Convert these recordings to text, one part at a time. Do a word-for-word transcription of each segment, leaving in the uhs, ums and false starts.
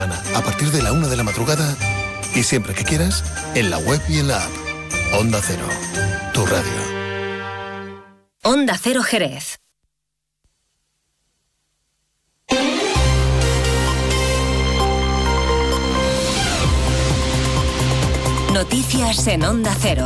A partir de la una de la madrugada y siempre que quieras, en la web y en la app. Onda Cero, tu radio. Onda Cero Jerez. Noticias en Onda Cero.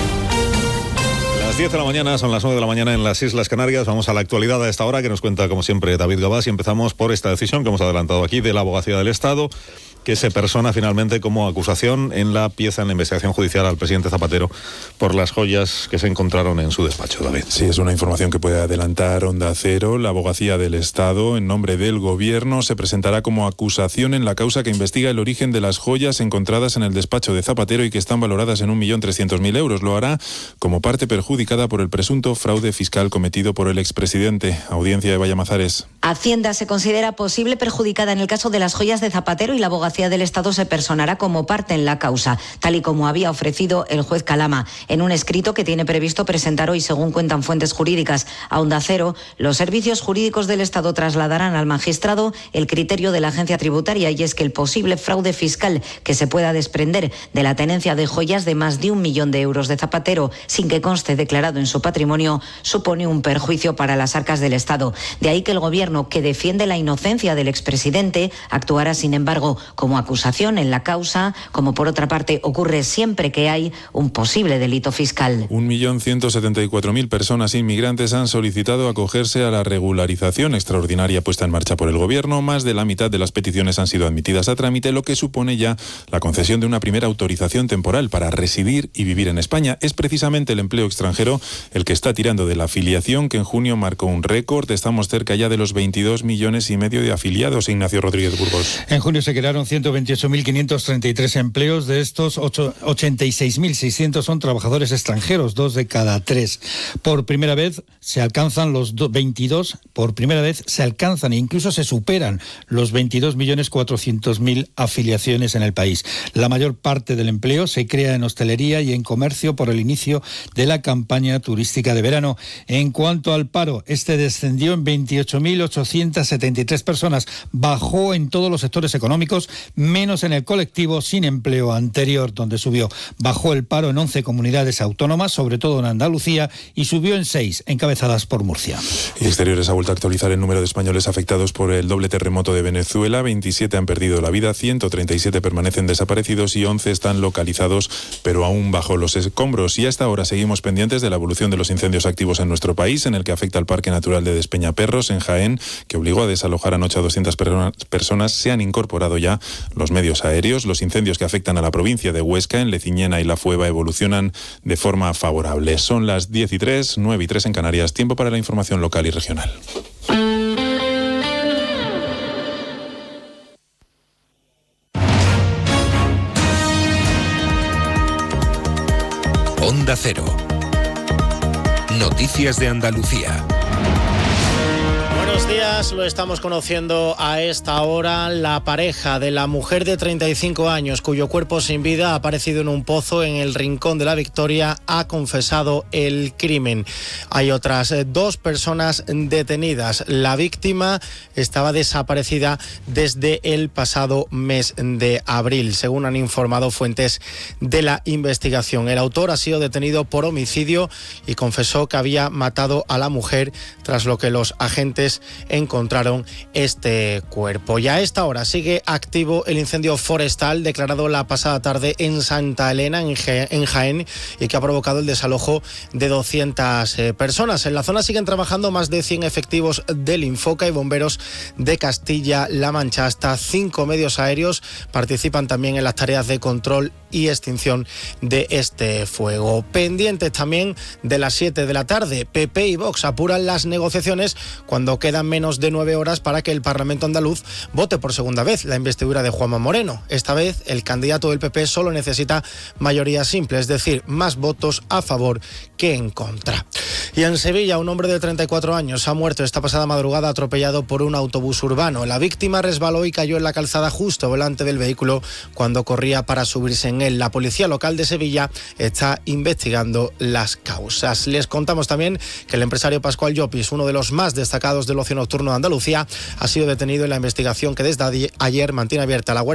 Las diez de la mañana, son las nueve de la mañana en las Islas Canarias. Vamos a la actualidad a esta hora, que nos cuenta, como siempre, David Gabás, y empezamos por esta decisión que hemos adelantado aquí de la Abogacía del Estado, que se persona finalmente como acusación en la pieza en la investigación judicial al presidente Zapatero por las joyas que se encontraron en su despacho. David. Sí, es una información que puede adelantar Onda Cero. La Abogacía del Estado, en nombre del Gobierno, se presentará como acusación en la causa que investiga el origen de las joyas encontradas en el despacho de Zapatero y que están valoradas en un millón trescientos mil euros. Lo hará como parte perjudicada por el presunto fraude fiscal cometido por el expresidente. Audiencia de Vallamazares. Hacienda se considera posible perjudicada en el caso de las joyas de Zapatero y la Abogacía del Estado se personará como parte en la causa, tal y como había ofrecido el juez Calama. En un escrito que tiene previsto presentar hoy, según cuentan fuentes jurídicas a Onda Cero, los servicios jurídicos del Estado trasladarán al magistrado el criterio de la agencia tributaria, y es que el posible fraude fiscal que se pueda desprender de la tenencia de joyas de más de un millón de euros de Zapatero, sin que conste declarado en su patrimonio, supone un perjuicio para las arcas del Estado. De ahí que el Gobierno, que defiende la inocencia del expresidente, actuará, sin embargo, como acusación en la causa, como por otra parte ocurre siempre que hay un posible delito fiscal. Un millón ciento setenta y cuatro mil personas inmigrantes han solicitado acogerse a la regularización extraordinaria puesta en marcha por el Gobierno. Más de la mitad de las peticiones han sido admitidas a trámite, lo que supone ya la concesión de una primera autorización temporal para residir y vivir en España. Es precisamente el empleo extranjero el que está tirando de la afiliación, que en junio marcó un récord. Estamos cerca ya de los veintidós millones y medio de afiliados. Ignacio Rodríguez Burgos. En junio se crearon ciento veintiocho mil quinientos treinta y tres empleos. De estos, ochenta y seis mil seiscientos son trabajadores extranjeros, dos de cada tres. Por primera vez se alcanzan los veintidós, por primera vez se alcanzan e incluso se superan los veintidós millones cuatrocientos mil afiliaciones en el país. La mayor parte del empleo se crea en hostelería y en comercio por el inicio de la campaña turística de verano. En cuanto al paro, este descendió en veintiocho mil ochocientos setenta y tres personas, bajó en todos los sectores económicos, menos en el colectivo sin empleo anterior, donde subió. Bajó el paro en once comunidades autónomas, sobre todo en Andalucía, y subió en seis, encabezadas por Murcia. Y Exteriores ha vuelto a actualizar el número de españoles afectados por el doble terremoto de Venezuela. veintisiete han perdido la vida, ciento treinta y siete permanecen desaparecidos y once están localizados, pero aún bajo los escombros. Y hasta ahora seguimos pendientes de la evolución de los incendios activos en nuestro país, en el que afecta al Parque Natural de Despeñaperros, en Jaén, que obligó a desalojar anoche a doscientas personas. Se han incorporado ya los medios aéreos. Los incendios que afectan a la provincia de Huesca, en Leciñena y La Fueva, evolucionan de forma favorable. Son las diez y tres, nueve y tres en Canarias. Tiempo para la información local y regional. Onda Cero. Noticias de Andalucía. Buenos días, lo estamos conociendo a esta hora. La pareja de la mujer de treinta y cinco años, cuyo cuerpo sin vida ha aparecido en un pozo en el Rincón de la Victoria, ha confesado el crimen. Hay otras dos personas detenidas. La víctima estaba desaparecida desde el pasado mes de abril, según han informado fuentes de la investigación. El autor ha sido detenido por homicidio y confesó que había matado a la mujer, tras lo que los agentes encontraron este cuerpo. Y a esta hora sigue activo el incendio forestal declarado la pasada tarde en Santa Elena, en, Ge- en Jaén, y que ha provocado el desalojo de doscientas eh, personas. En la zona siguen trabajando más de cien efectivos del Infoca y bomberos de Castilla-La Mancha. Hasta cinco medios aéreos participan también en las tareas de control y extinción de este fuego. Pendientes también de las siete de la tarde, P P y Vox apuran las negociaciones cuando quedan menos de nueve horas para que el Parlamento andaluz vote por segunda vez la investidura de Juanma Moreno. Esta vez el candidato del P P solo necesita mayoría simple, es decir, más votos a favor que en contra. Y en Sevilla, un hombre de treinta y cuatro años ha muerto esta pasada madrugada atropellado por un autobús urbano. La víctima resbaló y cayó en la calzada justo delante del vehículo cuando corría para subirse en él. La policía local de Sevilla está investigando las causas. Les contamos también que el empresario Pascual Llopis, uno de los más destacados de del ocio nocturno de Andalucía, ha sido detenido en la investigación que desde ayer mantiene abierta la Guardia